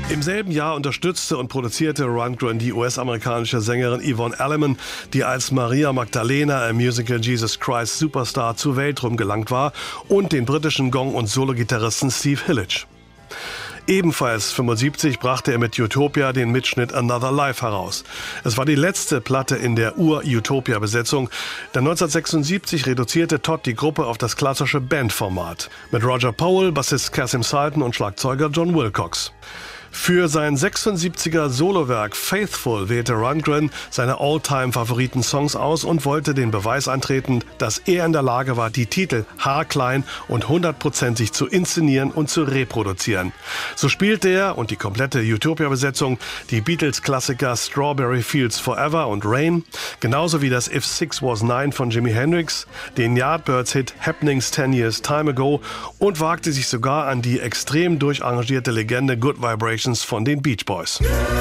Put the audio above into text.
Im selben Jahr unterstützte und produzierte Rundgren die US-amerikanische Sängerin Yvonne Elliman, die als Maria Magdalena im Musical Jesus Christ Superstar zur Weltruhm gelangt war, und den britischen Gong- und Sologitarristen Steve Hillage. Ebenfalls 1975 brachte er mit Utopia den Mitschnitt Another Life heraus. Es war die letzte Platte in der Ur-Utopia-Besetzung, denn 1976 reduzierte Todd die Gruppe auf das klassische Bandformat mit Roger Powell, Bassist Kasim Sultan und Schlagzeuger John Wilcox. Für sein 76er Solowerk Faithful wählte Rundgren seine All-Time-Favoriten-Songs aus und wollte den Beweis antreten, dass er in der Lage war, die Titel haarklein und 100%ig zu inszenieren und zu reproduzieren. So spielte er und die komplette Utopia-Besetzung die Beatles-Klassiker Strawberry Fields Forever und Rain, genauso wie das If Six Was Nine von Jimi Hendrix, den Yardbirds-Hit Happenings 10 Years Time Ago und wagte sich sogar an die extrem durcharrangierte Legende Good Vibrations von den Beach Boys.